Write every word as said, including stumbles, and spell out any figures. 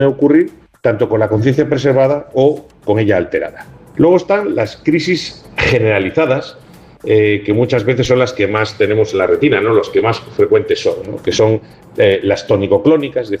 ocurrir tanto con la conciencia preservada o con ella alterada. Luego están las crisis generalizadas, eh, que muchas veces son las que más tenemos en la retina, ¿no? Los que más frecuentes son, ¿no? Que son eh, las tónico-clónicas,